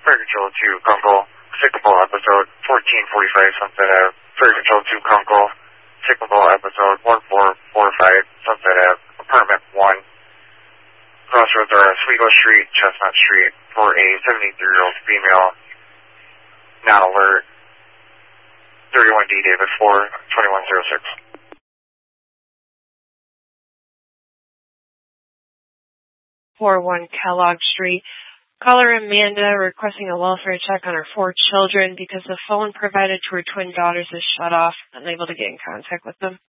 Fire Control 2, Kunkel. Cyclical episode 1445, Sunset Ave. Fire Control 2, Kunkel. Cyclical episode 1445, Sunset Ave. Apartment 1. Crossroads are Oswego Street, Chestnut Street, for a 73-year-old female. Not alert. 31D Davis 4, 2106. 41 Kellogg Street. Caller Amanda requesting a welfare check on her 4 children because the phone provided to her twin daughters is shut off. Unable to get in contact with them.